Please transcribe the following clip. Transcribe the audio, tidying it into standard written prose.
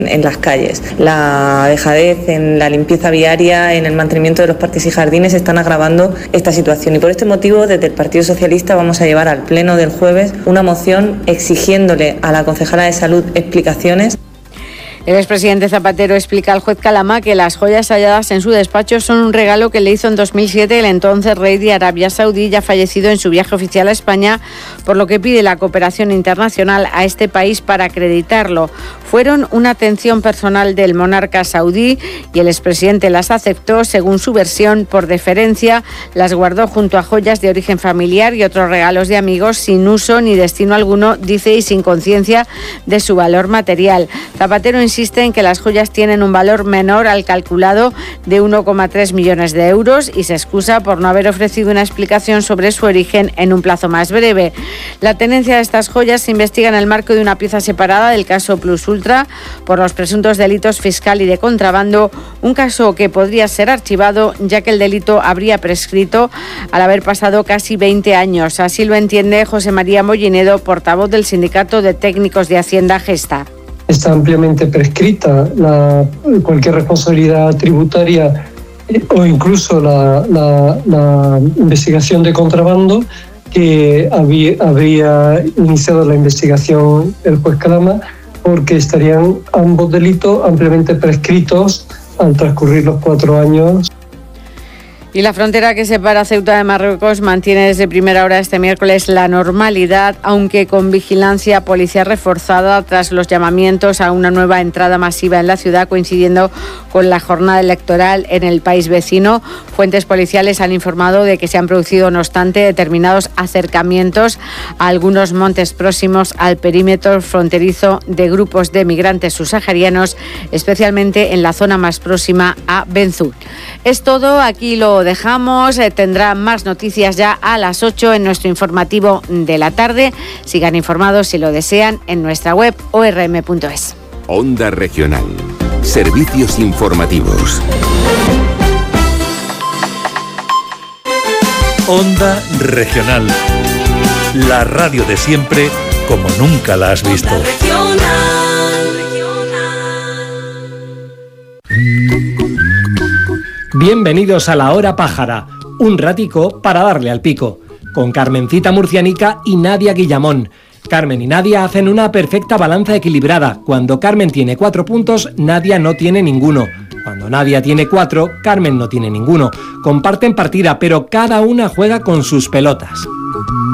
en las calles. La dejadez en la limpieza viaria, en el mantenimiento de los parques y jardines están agravando esta situación y por este motivo desde el Partido Socialista vamos a llevar al pleno del jueves una moción exigiéndole a la concejala de Salud explicaciones. El expresidente Zapatero explica al juez Calama que las joyas halladas en su despacho son un regalo que le hizo en 2007 el entonces rey de Arabia Saudí, ya fallecido en su viaje oficial a España, por lo que pide la cooperación internacional a este país para acreditarlo. Fueron una atención personal del monarca saudí y el expresidente las aceptó, según su versión, por deferencia, las guardó junto a joyas de origen familiar y otros regalos de amigos sin uso ni destino alguno, dice, y sin conciencia de su valor material. Zapatero insiste en que las joyas tienen un valor menor al calculado de 1,3 millones de euros y se excusa por no haber ofrecido una explicación sobre su origen en un plazo más breve. La tenencia de estas joyas se investiga en el marco de una pieza separada del caso Plus Ultra por los presuntos delitos fiscal y de contrabando, un caso que podría ser archivado ya que el delito habría prescrito al haber pasado casi 20 años. Así lo entiende José María Mollinedo, portavoz del Sindicato de Técnicos de Hacienda Gesta. Está ampliamente prescrita cualquier responsabilidad tributaria o incluso la investigación de contrabando que habría iniciado la investigación el juez Calama, porque estarían ambos delitos ampliamente prescritos al transcurrir los 4 años. Y la frontera que separa Ceuta de Marruecos mantiene desde primera hora este miércoles la normalidad, aunque con vigilancia policial reforzada tras los llamamientos a una nueva entrada masiva en la ciudad, coincidiendo con la jornada electoral en el país vecino. Fuentes policiales han informado de que se han producido, no obstante, determinados acercamientos a algunos montes próximos al perímetro fronterizo de grupos de migrantes subsaharianos, especialmente en la zona más próxima a Benzú. Es todo, aquí lo dejamos. Tendrá más noticias ya a las 8 en nuestro informativo de la tarde. Sigan informados si lo desean en nuestra web orm.es. Onda Regional. Servicios informativos. Onda Regional. La radio de siempre como nunca la has visto. Bienvenidos a La Hora Pájara, un ratico para darle al pico, con Carmencita Murcianica y Nadia Guillamón. Carmen y Nadia hacen una perfecta balanza equilibrada. Cuando Carmen tiene 4 puntos, Nadia no tiene ninguno. Cuando Nadia tiene 4, Carmen no tiene ninguno. Comparten partida, pero cada una juega con sus pelotas.